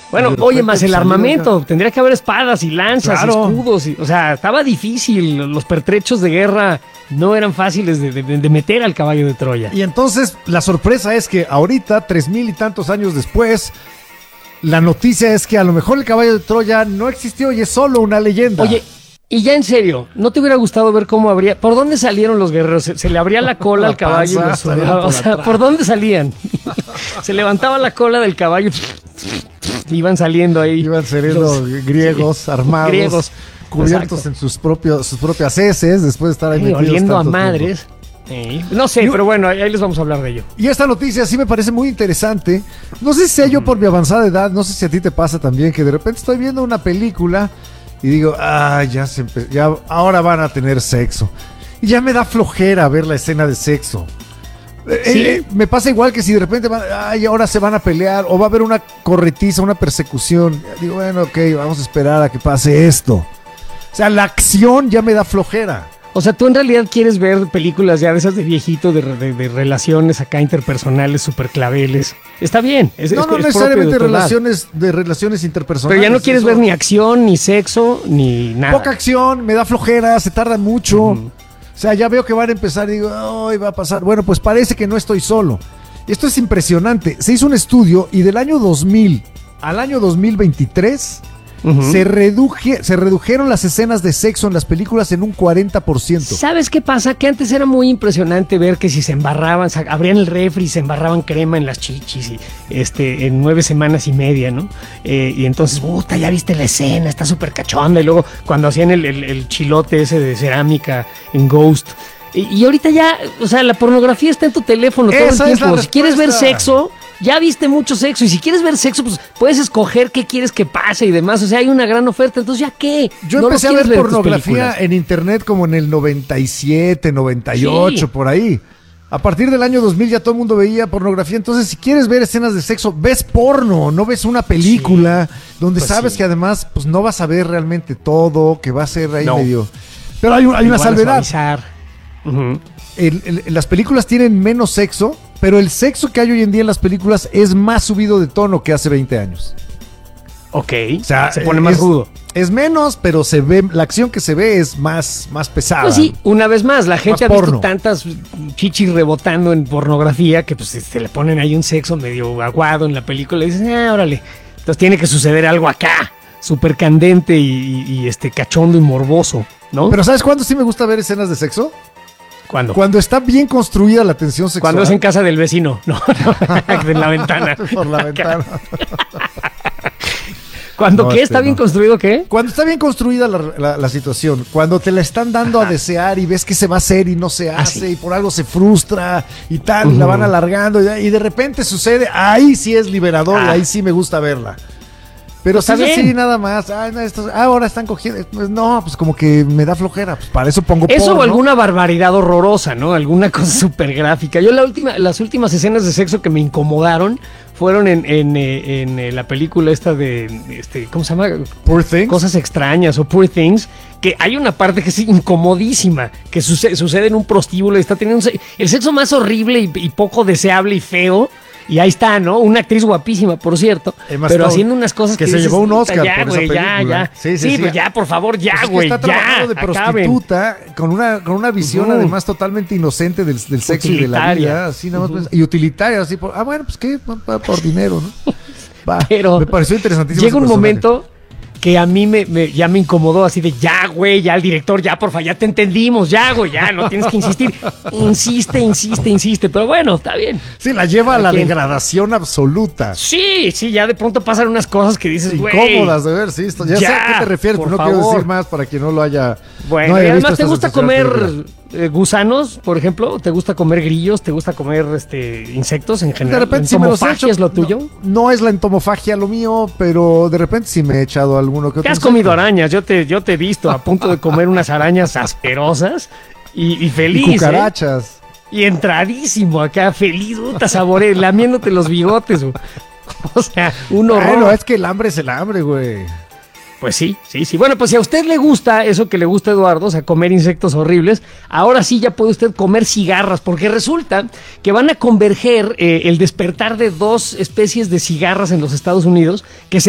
Bueno, Y de oye, repente más el salieron armamento, tendría que haber espadas y lanzas Claro. y escudos. O sea, estaba difícil, los pertrechos de guerra no eran fáciles de meter al caballo de Troya. Y entonces la sorpresa es que ahorita, 3000 y tantos años después, la noticia es que a lo mejor el caballo de Troya no existió y es solo una leyenda. Oye, y ya en serio, ¿no te hubiera gustado ver cómo habría, por dónde salieron los guerreros? Se le abría la cola al caballo y los salían soldados, por o sea, atrás. ¿por dónde salían? Se levantaba la cola del caballo, iban saliendo ahí. Iban saliendo los- griegos armados, griegos, cubiertos exacto. en sus propias heces, después de estar ahí Sí, metidos oliendo a tanto madres. Sí. No sé, Yo- pero bueno, ahí les vamos a hablar de ello. Y esta noticia sí me parece muy interesante. No sé si sea yo por mi avanzada edad, no sé si a ti te pasa también, que de repente estoy viendo una película y digo, ya ahora van a tener sexo. Y ya me da flojera ver la escena de sexo. Sí. Me pasa igual que si de repente ahora se van a pelear o va a haber una corretiza, una persecución. Digo, bueno, ok, vamos a esperar a que pase esto. O sea, la acción ya me da flojera. O sea, tú en realidad quieres ver películas ya de esas de viejito, de relaciones acá interpersonales, súper claveles. Está bien. No es propio necesariamente de tu edad. relaciones interpersonales. Pero ya no quieres eso. ver ni acción, ni sexo, ni nada. Poca acción, me da flojera, se tarda mucho. O sea, ya veo que van a empezar y digo, ay, va a pasar. Bueno, pues parece que no estoy solo. Esto es impresionante. Se hizo un estudio y del año 2000 al año 2023 Ujú. se redujeron las escenas de sexo en las películas en un 40%. ¿Sabes qué pasa? Que antes era muy impresionante ver que si se embarraban, abrían el refri y se embarraban crema en las chichis y en 9 semanas y media, ¿no? Y entonces, puta, ya viste la escena, está súper cachonda. Y luego cuando hacían el chilote ese de cerámica en Ghost. Y ahorita ya, o sea, la pornografía está en tu teléfono todo Esa el es la tiempo. Si quieres ver respuesta. sexo, ya viste mucho sexo. Y si quieres ver sexo, pues puedes escoger qué quieres que pase y demás. O sea, hay una gran oferta. Entonces, ¿ya qué? Yo No lo empecé a quieres ver en tus pornografía películas. en internet como en el 97, 98, Sí. por ahí. A partir del año 2000 ya todo el mundo veía pornografía. Entonces, si quieres ver escenas de sexo, ves porno, no ves una película donde Pues sabes sí. que además pues no vas a ver realmente todo, que va a ser ahí No. medio... Pero hay Y una van a salvedad. suavizar. Ujú. Las películas tienen menos sexo, pero el sexo que hay hoy en día en las películas es más subido de tono que hace 20 años. Ok, O sea, se pone más rudo. Es menos, pero se ve, la acción que se ve es más pesada. Pues sí, una vez más, la gente ha Más visto porno. tantas chichis rebotando en pornografía que pues se le ponen ahí un sexo medio aguado en la película y dicen, órale. Entonces tiene que suceder algo acá, súper candente y cachondo y morboso, ¿no? Pero ¿sabes cuándo sí me gusta ver escenas de sexo? ¿Cuándo? Cuando está bien construida la tensión sexual. Cuando es en casa del vecino, no, en la ventana. Por la ventana. ¿Cuando No, qué? ¿Está bien no. construido qué? Cuando está bien construida la situación, cuando te la están dando a desear y ves que se va a hacer y no se hace sí. y por algo se frustra y tal, y la van alargando y de repente sucede, ahí sí es liberador y ahí sí me gusta verla. Pero Está si es así bien. nada más, ahora están cogiendo, pues no, pues como que me da flojera, pues para eso pongo Eso o porno. alguna barbaridad horrorosa, ¿no? Alguna cosa súper gráfica. Yo las últimas escenas de sexo que me incomodaron fueron en la película esta de, ¿cómo se llama? Poor Things. Cosas extrañas o Poor Things, que hay una parte que es incomodísima, que sucede en un prostíbulo y está teniendo el sexo más horrible y poco deseable y feo. Y ahí está, ¿no? Una actriz guapísima, por cierto, Emma pero Stone, haciendo unas cosas que que se dices, llevó un "Puta, Oscar ya, por esa güey, película". ya. Sí, Pues ya, por favor, ya, Pues es que güey, está trabajando ya. de acaben. prostituta con una visión además totalmente inocente del sexo y de la Utilitaria. vida, así nada más, pues, y utilitaria, así bueno, pues qué, va por dinero, ¿no? Va, Pero me pareció interesantísimo. llega ese un personaje. momento que a mí ya me incomodó así de ya, güey, ya el director, ya, porfa, ya te entendimos, ya, güey, ya, no tienes que insistir. Insiste, pero bueno, está bien. Sí, la lleva a la ¿A quién? degradación absoluta. Sí, ya de pronto pasan unas cosas que dices, güey. Incómodas de ver, sí. Ya sé a qué te refieres, por pero no quiero favor. decir más para quien no lo haya. Bueno, no y haya además visto te esta gusta sensacional comer película. gusanos, por ejemplo, te gusta comer grillos, te gusta comer insectos en De general. repente sí me los he ¿Entomofagia hecho. es lo tuyo? No es la entomofagia lo mío, pero de repente sí me he echado alguno que otro. ¿Qué has insecto. comido arañas? Yo te he visto a punto de comer unas arañas asquerosas y feliz. Y cucarachas. Y entradísimo acá, feliz, puta, lamiéndote los bigotes. O sea, un horror. Bueno, es que el hambre es el hambre, güey. Pues sí. Bueno, pues si a usted le gusta eso que le gusta a Eduardo, o sea, comer insectos horribles, ahora sí ya puede usted comer cigarras, porque resulta que van a converger el despertar de dos especies de cigarras en los Estados Unidos que se